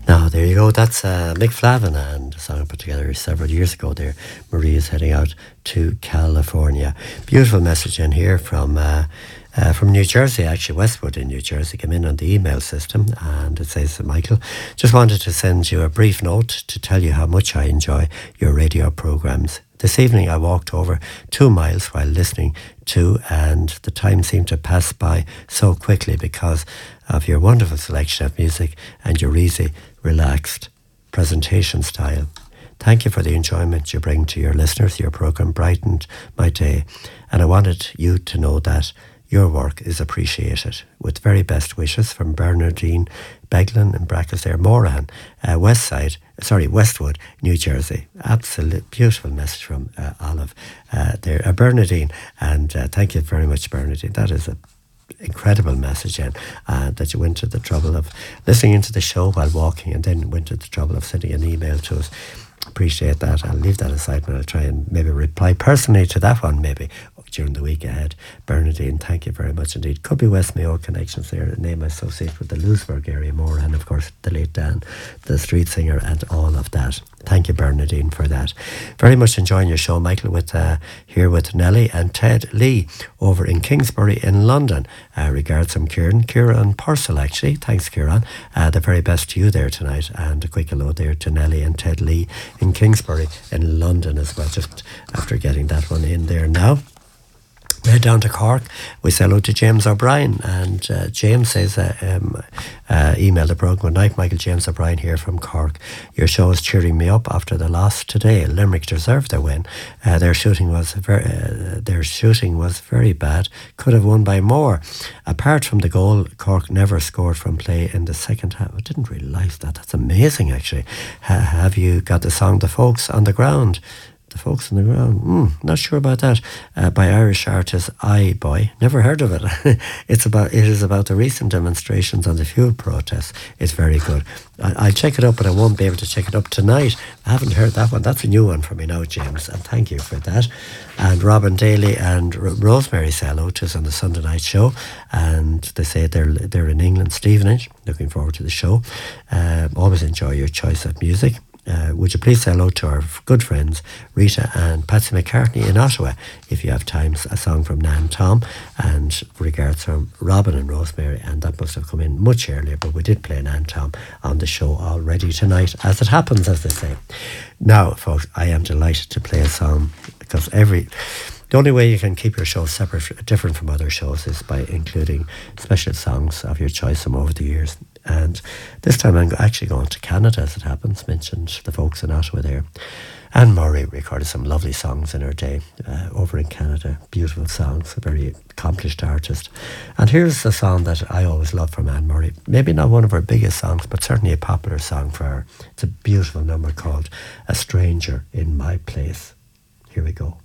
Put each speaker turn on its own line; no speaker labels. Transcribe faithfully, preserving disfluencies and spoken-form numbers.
Now, there you go. That's uh, Mick Flavin and a song I put together several years ago there. Marie is heading out to California. Beautiful message in here from uh, uh, from New Jersey, actually, Westwood in New Jersey. Came in on the email system and it says, Michael, just wanted to send you a brief note to tell you how much I enjoy your radio programmes. This evening I walked over two miles while listening to, and the time seemed to pass by so quickly because of your wonderful selection of music and your easy, relaxed presentation style. Thank you for the enjoyment you bring to your listeners. Your programme brightened my day, and I wanted you to know that your work is appreciated. With very best wishes from Bernardine Beglin in brackets there, Moran, uh, West Side, sorry, Westwood, New Jersey. Absolute beautiful message from uh, Olive uh, there, uh, Bernardine, and uh, thank you very much, Bernardine. That is a incredible message, and uh, that you went to the trouble of listening into the show while walking and then went to the trouble of sending an email to us. Appreciate that. I'll leave that aside, but I'll try and maybe reply personally to that one maybe during the week ahead. Bernadine, thank you very much indeed. Could be West Mayo connections there, a name associated with the Lewisburg area more, and of course the late Dan, the street singer, and all of that. Thank you, Bernadine, for that. Very much enjoying your show, Michael, with uh, here with Nelly and Ted Lee over in Kingsbury in London. Uh, regards from Kieran. Kieran Purcell, actually. Thanks, Kieran. Uh, the very best to you there tonight, and a quick hello there to Nelly and Ted Lee in Kingsbury in London as well, just after getting that one in there now. We're down to Cork. We say hello to James O'Brien, and uh, James says, uh, um, uh, email the programme. Good night, Michael. James O'Brien here from Cork. Your show is cheering me up after the loss today. Limerick deserved their win. Uh, their shooting was very, uh, their shooting was very bad. Could have won by more. Apart from the goal, Cork never scored from play in the second half. I didn't realise that. That's amazing, actually. Ha- have you got the song "The Folks on the Ground"? The Folks on the Ground, mm, not sure about that, uh, by Irish artist I Boy. Never heard of it. It's about it is about the recent demonstrations on the fuel protests. It's very good. I, I'll check it up, but I won't be able to check it up tonight. I haven't heard that one. That's a new one for me now, James, and thank you for that. And Robin Daly and R- Rosemary say hello to us on the Sunday night show, and they say they're they're in England, Stevenage. Looking forward to the show. Uh, always enjoy your choice of music. Uh, would you please say hello to our good friends Rita and Patsy McCartney in Ottawa if you have time, a song from Nan Tom, and regards from Robin and Rosemary, and that must have come in much earlier, but we did play Nan Tom on the show already tonight, as it happens, as they say. Now folks, I am delighted to play a song, because every the only way you can keep your show separate, different from other shows, is by including special songs of your choice from over the years. And this time I'm actually going to Canada, as it happens. Mentioned the folks in Ottawa there. Anne Murray recorded some lovely songs in her day uh, over in Canada. Beautiful songs, a very accomplished artist. And here's a song that I always loved from Anne Murray. Maybe not one of her biggest songs, but certainly a popular song for her. It's a beautiful number called "A Stranger in My Place." Here we go.